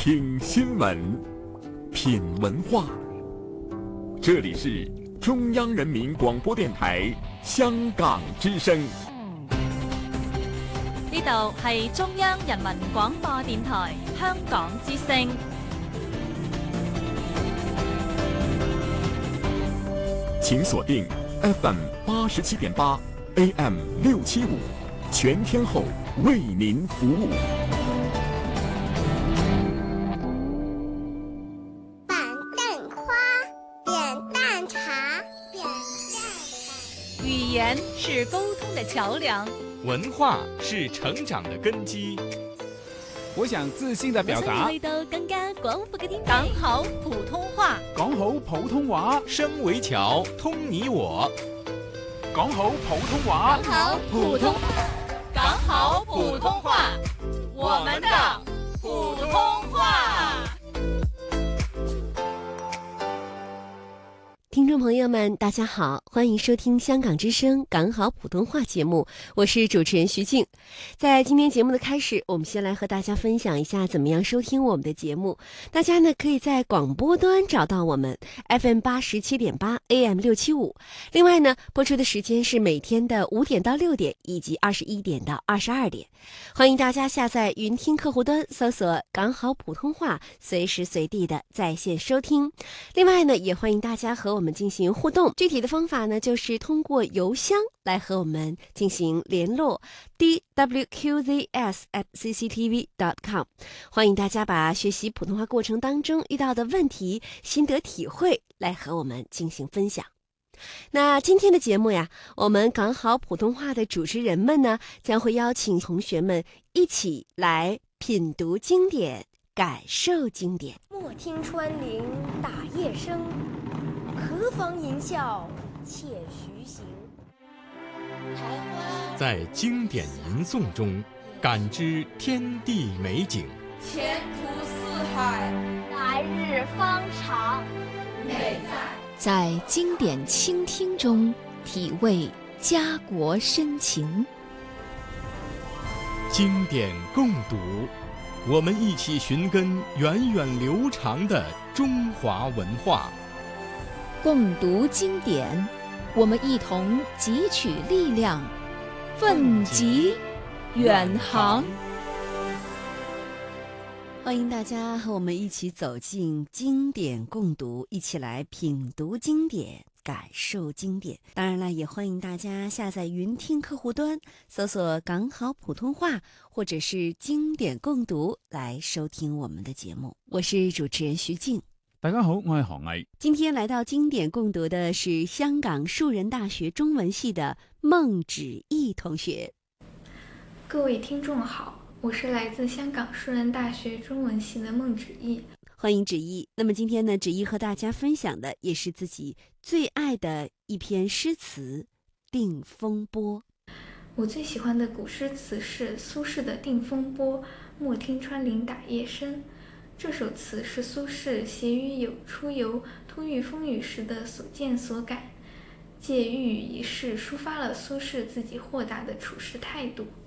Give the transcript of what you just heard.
听新闻，品文化。这里是中央人民广播電台香港之聲。 呢度係中央人民廣播電台香港之聲。 請鎖定 FM 87.8 AM 675，全天候為您服務。 板凳花，扁担茶，扁担茶。 語言是溝通的橋梁， 文化是成長的根基。 我想自信地表達， 去到更加廣闊嘅天地。講好普通話， 講好普通話， 聲為橋，通你我。 講好普通話， 講好普通，講好普通話，我們的普通話。 听众朋友们，大家好，欢迎收听香港之声港好普通话节目，我是主持人徐静。在今天节目的开始，我们先来和大家分享一下怎么样收听我们的节目。大家呢可以在广播端找到我们 FM 87.8 AM 675。另外呢，播出的时间是每天的5点到6点以及21点到22点。欢迎大家下载云听客户端，搜索港好普通话，随时随地的在线收听。另外呢，也欢迎大家和我们进行互动，具体的方法呢，就是通过邮箱来和我们进行联络 dwqzs@cctv.com。 欢迎大家把学习普通话过程当中遇到的问题、心得体会来和我们进行分享。那今天的节目呀，我们港好普通话的主持人们呢，将会邀请同学们一起来品读经典，感受经典。 莫听穿林打叶声，何妨吟啸且徐行。 在经典吟诵中感知天地美景， 前途似海， 来日方长， 美在经典倾听中体味家国深情。 经典共读，我们一起寻根源远流长的中华文化。 共读经典，我们一同汲取力量，奋楫远航。 欢迎大家和我们一起走进经典共读，一起来品读经典，感受经典。当然了，也欢迎大家下载云听客户端，搜索港好普通话或者是经典共读来收听我们的节目。我是主持人徐静。 大家好，我係何毅。 今天来到经典共读的是香港树人大学中文系的孟芷逸同学。 各位听众好，我是来自香港树人大学中文系的孟芷逸。 欢迎芷逸。那么今天呢，芷逸和大家分享的也是自己最爱的一篇诗词《定风波》。 我最喜欢的古诗词是苏轼的《定风波》，莫听穿林打叶声。这首词是苏轼写于出游通遇风雨时的所见所感，借喻一事抒发了苏轼自己豁达的处事态度。